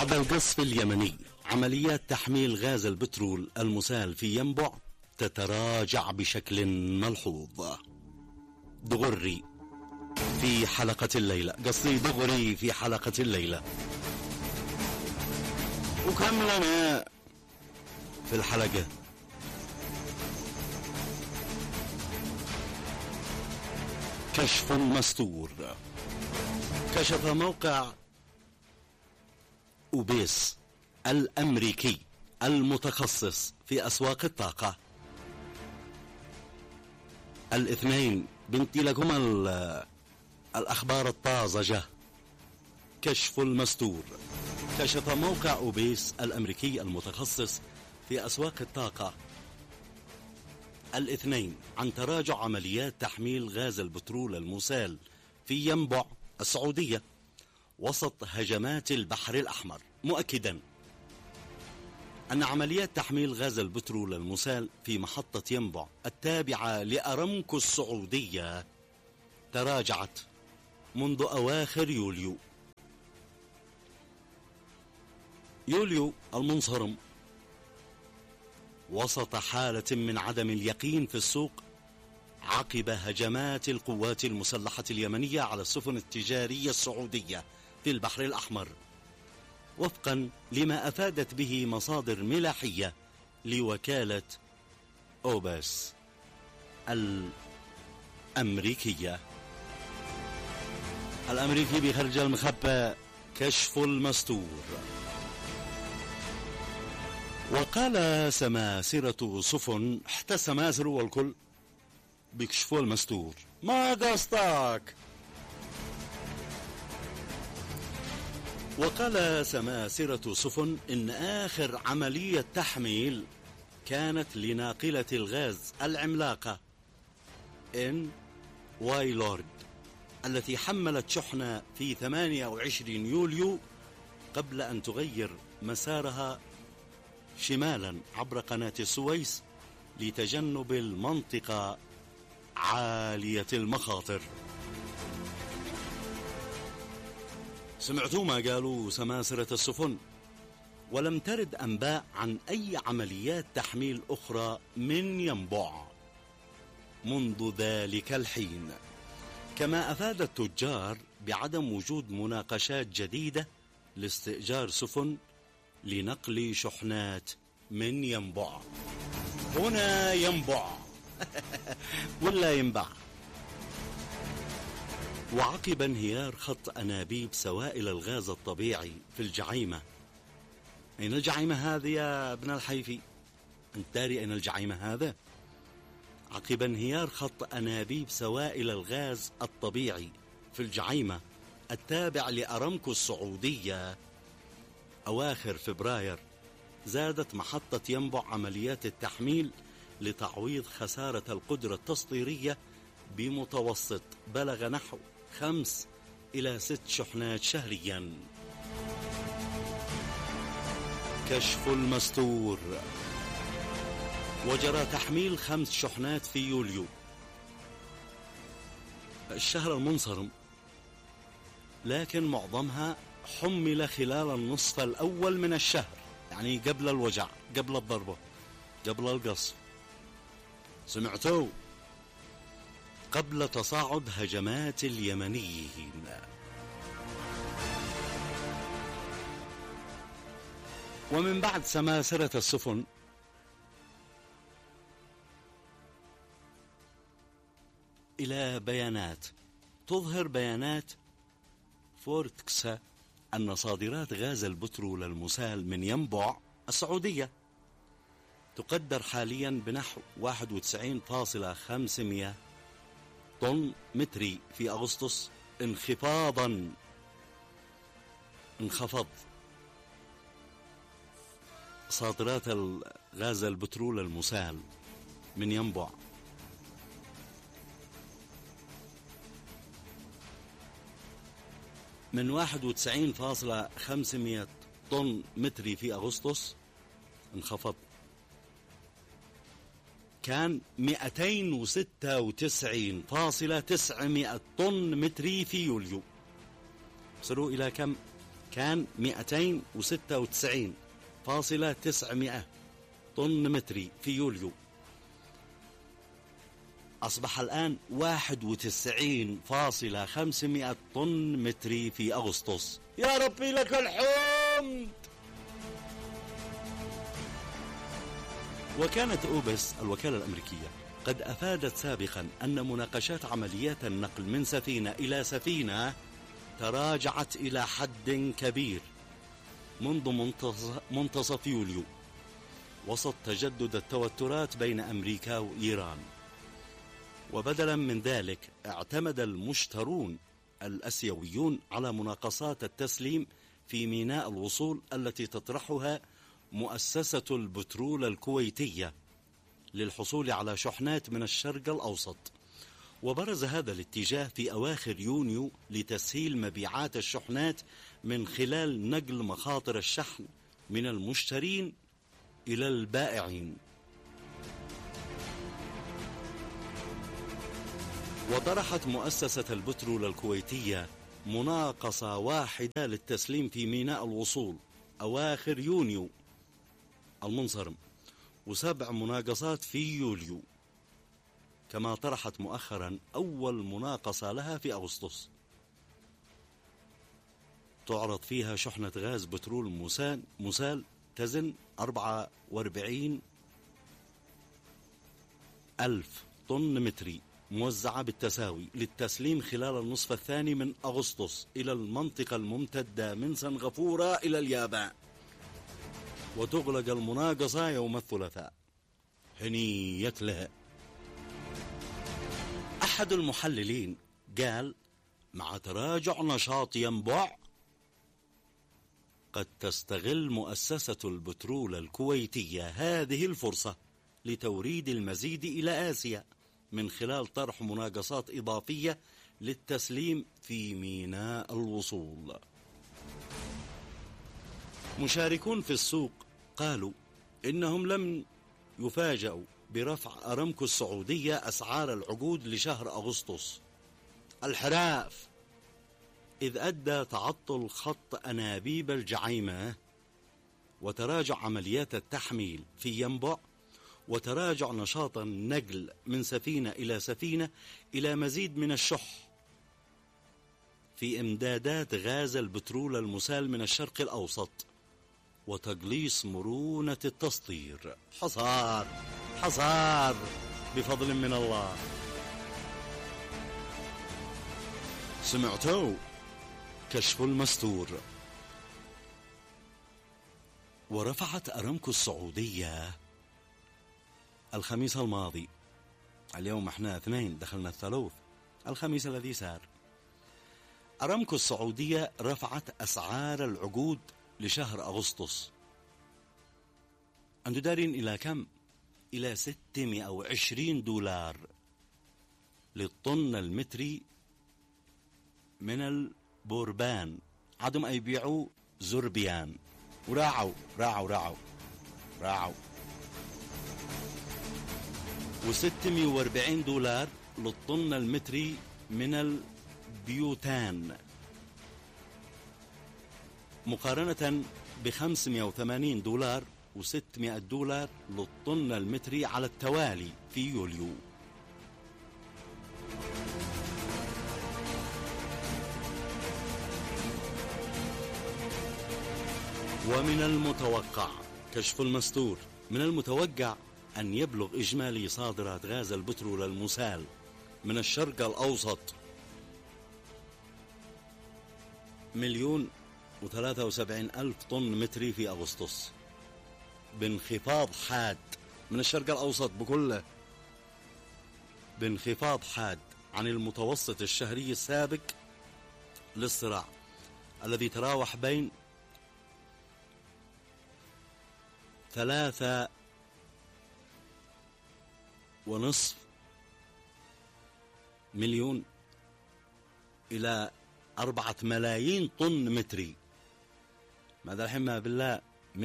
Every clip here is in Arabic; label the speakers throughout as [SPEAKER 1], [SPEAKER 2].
[SPEAKER 1] بعد القصف اليمني عمليات تحميل غاز البترول المسال في ينبع تتراجع بشكل ملحوظ. دغري في حلقة الليلة، قصدي دغري في حلقة الليلة. وكم لنا في الحلقة؟ كشف مستور. كشف موقع أوبيس الأمريكي المتخصص في أسواق الطاقة الاثنين، بنتي لكم الأخبار الطازجة. كشف المستور. كشف موقع أوبيس الأمريكي المتخصص في أسواق الطاقة الاثنين عن تراجع عمليات تحميل غاز البترول المسال في ينبع السعودية وسط هجمات البحر الأحمر، مؤكدا أن عمليات تحميل غاز البترول المسال في محطة ينبع التابعة لأرامكو السعودية تراجعت منذ أواخر يوليو المنصرم، وسط حالة من عدم اليقين في السوق عقب هجمات القوات المسلحة اليمنية على السفن التجارية السعودية في البحر الأحمر، وفقا لما أفادت به مصادر ملاحية لوكالة أوباس الأمريكية. الأمريكي بخرج المخبى. كشف المستور. وقال سماسرة سفن، حتى السماسر والكل بيكشفوا المستور، ما قصدك. وقال سماسرة سفن إن آخر عملية تحميل كانت لناقلة الغاز العملاقة إن وايلورد التي حملت شحنة في 28 يوليو قبل أن تغير مسارها شمالا عبر قناة السويس لتجنب المنطقة عالية المخاطر. سمعتوا ما قالوا سماسرة السفن؟ ولم ترد أنباء عن أي عمليات تحميل أخرى من ينبع منذ ذلك الحين، كما أفاد التجار بعدم وجود مناقشات جديدة لاستئجار سفن لنقل شحنات من ينبع. هنا ينبع ولا ينبع. وعقب انهيار خط أنابيب سوائل الغاز الطبيعي في الجعيمة. أين الجعيمة هذه يا ابن الحيفي؟ أنت داري أين الجعيمة هذا؟ عقب انهيار خط أنابيب سوائل الغاز الطبيعي في الجعيمة التابع لأرامكو السعودية أواخر فبراير، زادت محطة ينبع عمليات التحميل لتعويض خسارة القدرة التصديرية بمتوسط بلغ نحو 5 إلى 6 شحنات شهريا. كشف المستور. وجرى تحميل 5 شحنات في يوليو الشهر المنصرم، لكن معظمها حمل خلال النصف الأول من الشهر، يعني قبل الوجع، قبل الضربة، قبل القصف. سمعتوا؟ قبل تصاعد هجمات اليمنيين. ومن بعد سماسرة السفن إلى بيانات تظهر بيانات فورتكسا أن صادرات غاز البترول المسال من ينبع السعودية تقدر حاليا بنحو 91.500 طن متري في أغسطس، انخفض صادرات غاز البترول المسال من ينبع من 91.500 طن متري في أغسطس، انخفض، كان 296.900 طن متري في يوليو. صاروا إلى كم؟ كان 296.900 طن متري في يوليو، أصبح الآن 91.500 طن متري في أغسطس. يا ربي لك الحمد. وكانت أوبس الوكالة الأمريكية قد أفادت سابقا أن مناقشات عمليات النقل من سفينة إلى سفينة تراجعت إلى حد كبير منذ منتصف يوليو، وسط تجدد التوترات بين أمريكا وإيران. وبدلا من ذلك اعتمد المشترون الأسيويون على مناقصات التسليم في ميناء الوصول التي تطرحها مؤسسة البترول الكويتية للحصول على شحنات من الشرق الأوسط. وبرز هذا الاتجاه في أواخر يونيو لتسهيل مبيعات الشحنات من خلال نقل مخاطر الشحن من المشترين إلى البائعين. وطرحت مؤسسة البترول الكويتية مناقصة واحدة للتسليم في ميناء الوصول أواخر يونيو المنصرم، و7 مناقصات في يوليو، كما طرحت مؤخرا أول مناقصة لها في أغسطس تعرض فيها شحنة غاز بترول مسال تزن 44,000 طن متري موزعة بالتساوي للتسليم خلال النصف الثاني من أغسطس إلى المنطقة الممتدة من سنغافورة إلى اليابان. وتغلق المناقصة يوم الثلاثاء. هنية لها. أحد المحللين قال: مع تراجع نشاط ينبع قد تستغل مؤسسة البترول الكويتية هذه الفرصة لتوريد المزيد إلى آسيا من خلال طرح مناقصات إضافية للتسليم في ميناء الوصول. مشاركون في السوق قالوا إنهم لم يفاجئوا برفع أرامكو السعودية أسعار العقود لشهر أغسطس الحراف، إذ أدى تعطل خط أنابيب الجعيمة وتراجع عمليات التحميل في ينبع وتراجع نشاط النقل من سفينة إلى سفينة إلى مزيد من الشح في إمدادات غاز البترول المسال من الشرق الأوسط وتقليص مرونة التصدير. حصار بفضل من الله. سمعتوا؟ كشف المستور. ورفعت أرامكو السعودية الخميس الماضي، اليوم احنا 2 دخلنا الثلاث، الخميس الذي سار، أرامكو السعودية رفعت أسعار العقود لشهر أغسطس. أنتم دارين إلى كم؟ إلى $620 للطن المتري من البوربان، عدم أن يبيعوا زربيان، وراعوا $640 للطن المتري من البيوتان، مقارنة $580 و$600 للطن المتري على التوالي في يوليو. ومن المتوقع، كشف المستور، من المتوقع أن يبلغ إجمالي صادرات غاز البترول المسال من الشرق الأوسط 1,073,000 طن متري في أغسطس، بانخفاض حاد من الشرق الأوسط بكله، بانخفاض حاد عن المتوسط الشهري السابق للصراع الذي تراوح بين 3.5 مليون إلى 4 ملايين طن متري. ماذا الحين ما بالله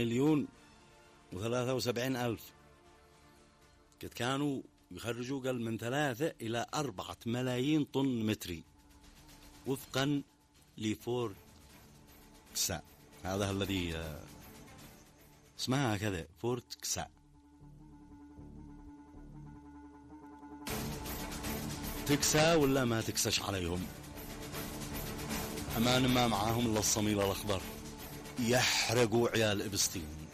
[SPEAKER 1] 1,073,000، قد كانوا يخرجوا قل من 3 إلى 4 ملايين طن متري وفقا لفورد كسا. هذا الذي اسمها هكذا، فورت كسا. تكسى ولا ما تكسش عليهم؟ أمان ما معاهم إلا الصميل الأخضر، يحرقوا عيال إبستين.